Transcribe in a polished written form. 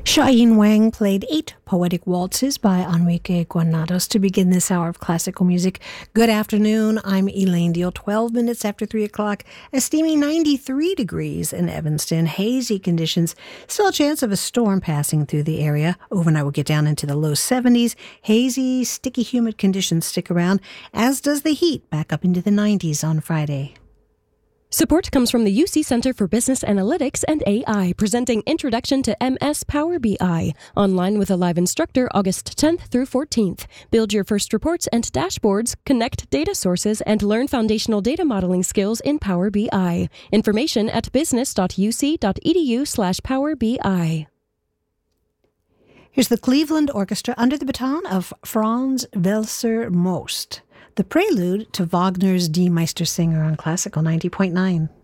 Shayin Wang played 8 poetic waltzes by Enrique Granados to begin this hour of classical music. Good afternoon, I'm Elaine Deal, 12 minutes after 3 o'clock, a steamy 93 degrees in Evanston, hazy conditions, still a chance of a storm passing through the area. Overnight we'll get down into the low 70s, hazy, sticky, humid conditions stick around, as does the heat back up into the 90s on Friday. Support comes from the UC Center for Business Analytics and AI, presenting Introduction to MS Power BI, online with a live instructor August 10th through 14th. Build your first reports and dashboards, connect data sources, and learn foundational data modeling skills in Power BI. Information at business.uc.edu/Power BI. Here's the Cleveland Orchestra under the baton of Franz Welser Most, the prelude to Wagner's Die Meistersinger on Classical 90.9.